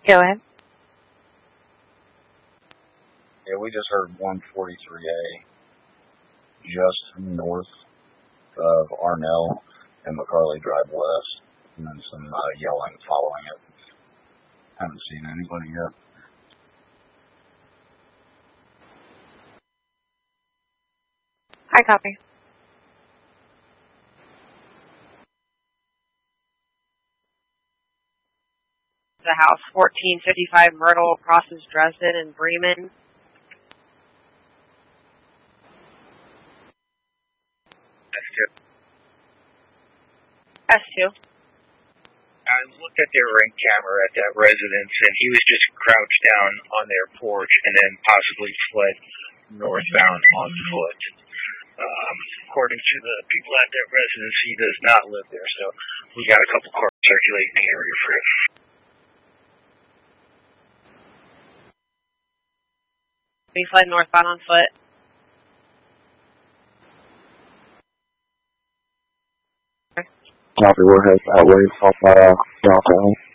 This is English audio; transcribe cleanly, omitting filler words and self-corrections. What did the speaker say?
Go ahead. Yeah, we just heard 143A just north of Arnell and McCarley Drive West, and then some yelling following it. Haven't seen anybody yet. Hi, copy. The house, 1455 Myrtle, crosses Dresden and Bremen. S2. I looked at their ring camera at that residence, and he was just crouched down on their porch and then possibly fled northbound on foot. According to the people at that residence, he does not live there, so we got a couple cars circulating the area for him. He fled northbound on foot. Copy, we're heading that way from downtown.